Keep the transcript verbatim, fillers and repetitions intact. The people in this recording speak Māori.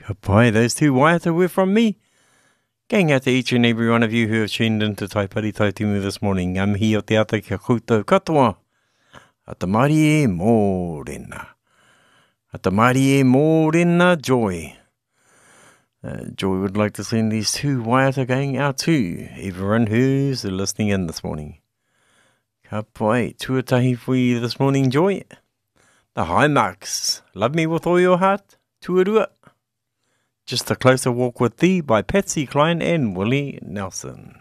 Ka pai, those two waiata were from me. Going out to each and every one of you who have tuned into Taipari Tautimu this morning. I'm here o te ata kia koutou katoa. Ata mari e mōrena. Ata mari e mōrena Joy. Uh, Joy would like to send these two waiata going out to everyone who's listening in this morning. Ka pai, tuatahi for you this morning, Joy. The high marks. Love me with all your heart. Tuarua. Just a Closer Walk with Thee by Patsy Cline and Willie Nelson.